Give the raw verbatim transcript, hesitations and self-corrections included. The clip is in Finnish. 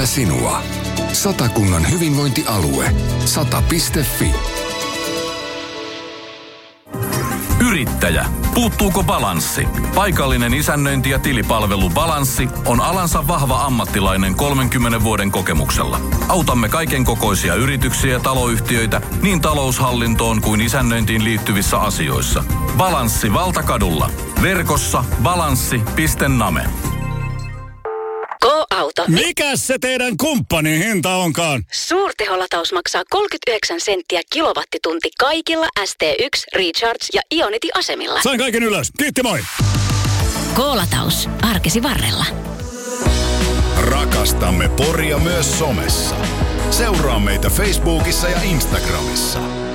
lähellä sinua. Satakunnan hyvinvointialue. Sata piste fi. Yrittäjä. Puuttuuko balanssi? Paikallinen isännöinti- ja tilipalvelu Balanssi on alansa vahva ammattilainen kolmenkymmenen vuoden kokemuksella. Autamme kaiken kokoisia yrityksiä ja taloyhtiöitä niin taloushallintoon kuin isännöintiin liittyvissä asioissa. Balanssi Valtakadulla. Verkossa balanssi piste name. K-auto. Mikäs se teidän kumppanin hinta onkaan? Suurteholataus maksaa kolmekymmentäyhdeksän senttiä kilowattitunti kaikilla S T yksi, Recharge ja Ionity-asemilla. Sain kaiken ylös. Kiitti, moi! K-lataus. Arkesi varrella. Rakastamme Poria myös somessa. Seuraa meitä Facebookissa ja Instagramissa.